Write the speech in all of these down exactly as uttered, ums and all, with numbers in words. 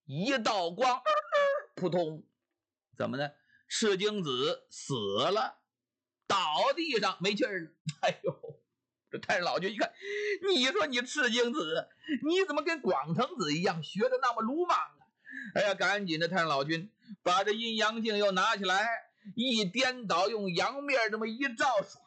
一道光，扑通，怎么呢？赤精子死了，倒地上没气儿了。哎呦，这太上老君一看，你说你赤精子，你怎么跟广成子一样学的那么鲁莽啊？哎呀，赶紧的，太上老君把这阴阳镜又拿起来，一颠倒，用阳面这么一照，唰，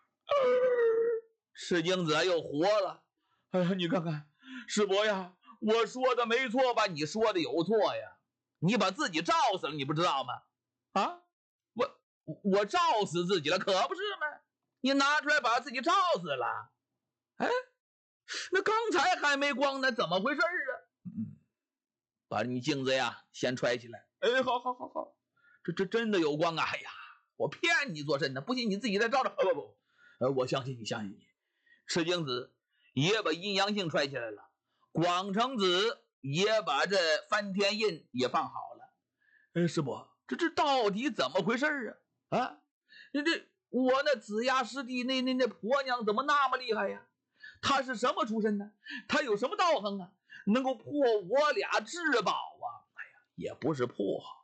赤精子又活了。哎呀，你看看，师伯呀，我说的没错吧？你说的有错呀，你把自己照死了，你不知道吗？啊，我我照死自己了，可不是吗？你拿出来把自己照死了。哎，那刚才还没光呢，怎么回事啊？嗯，把你镜子呀先揣起来。哎，好好好好，这这真的有光啊！哎呀，我骗你做甚呢？不信你自己再照照。不不不，呃，我相信你，相信你。赤精子也把阴阳镜揣起来了，广成子也把这翻天印也放好了。哎，师伯，这这到底怎么回事啊？啊，这这我那子牙师弟那那那婆娘怎么那么厉害呀？她是什么出身呢？她有什么道行啊？能够破我俩至宝啊？哎呀，也不是破，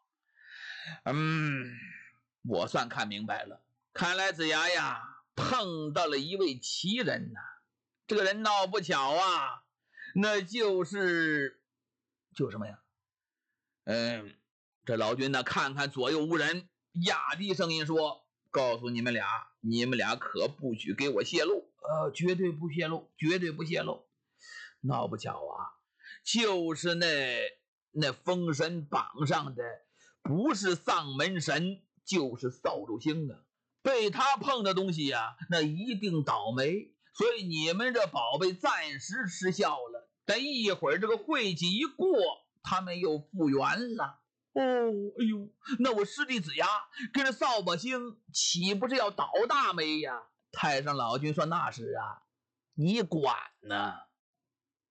嗯，我算看明白了，看来子牙呀碰到了一位奇人呐、啊。这个人闹不巧啊，那就是就什么呀？嗯，这老君呢，看看左右无人，压低声音说：“告诉你们俩，你们俩可不许给我泄露，呃，绝对不泄露，绝对不泄露。”闹不巧啊，就是那那封神榜上的，不是丧门神，就是扫帚星啊。被他碰的东西呀、啊，那一定倒霉。所以你们这宝贝暂时失效了，但一会儿这个晦气一过，他们又复原了。哦，哎呦，那我师弟子牙跟着扫把星岂不是要倒大霉呀？太上老君说：“那是啊，你管呢。”